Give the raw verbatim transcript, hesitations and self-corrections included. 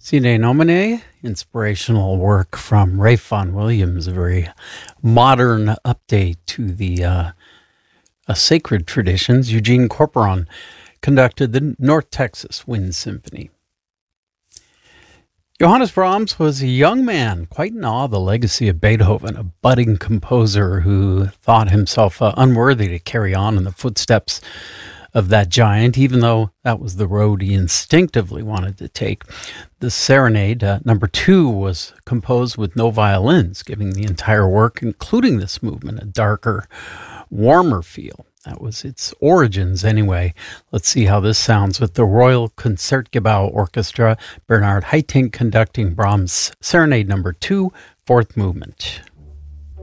Sine Nomine, inspirational work from Ralph Vaughan Williams, a very modern update to the uh, uh, sacred traditions. Eugene Corporon conducted the North Texas Wind Symphony. Johannes Brahms was a young man, quite in awe of the legacy of Beethoven, a budding composer who thought himself uh, unworthy to carry on in the footsteps of that giant, even though that was the road he instinctively wanted to take. The Serenade, uh, number two, was composed with no violins, giving the entire work, including this movement, a darker, warmer feel. That was its origins anyway. Let's see how this sounds with the Royal Concertgebouw Orchestra, Bernard Haitink conducting Brahms' Serenade number two, fourth movement.